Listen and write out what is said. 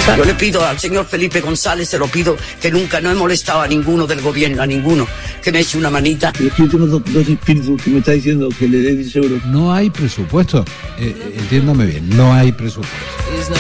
Yo le pido al señor Felipe González, se lo pido, que nunca no he molestado a ninguno del gobierno, a ninguno, que me eche una manita. Pero es que yo tengo dos espíritus que me está diciendo que le dé 10 euros. No hay presupuesto. Entiéndame bien, no hay presupuesto.